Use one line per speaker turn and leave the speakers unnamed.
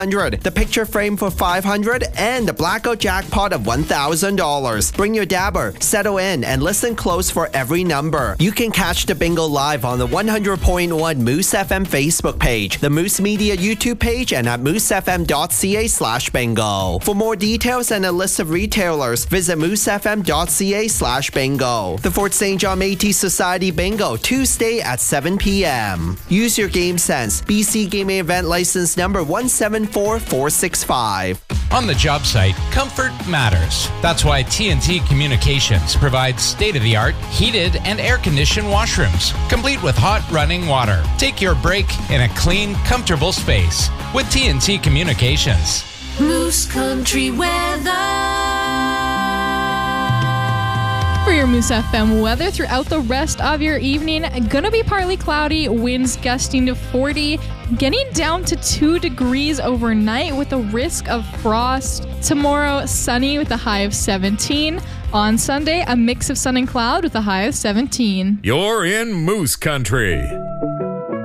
the picture frame for $500, and the blackout jackpot of $1,000. Bring your dabber, settle in, and listen close for every number. You can catch the bingo live on the 100.1 Moose FM Facebook page, the Moose Media YouTube page, and at moosefm.ca/bingo. For more details and a list of retailers, visit moosefm.ca/bingo. The Fort St. John Métis Society Bingo, Tuesday at 7 p.m. Use your game sense. BC Gaming Event License number 174465.
On the job site, comfort matters. That's why TNT Communications provides state-of-the-art heated and air-conditioned washrooms, complete with hot running water. Take your break in a clean, comfortable space with TNT Communications.
Moose Country weather.
For your Moose FM weather throughout the rest of your evening, gonna be partly cloudy, winds gusting to 40, getting down to 2 degrees overnight with a risk of frost. Tomorrow, sunny with a high of 17. On Sunday, a mix of sun and cloud with a high of 17.
You're in Moose Country.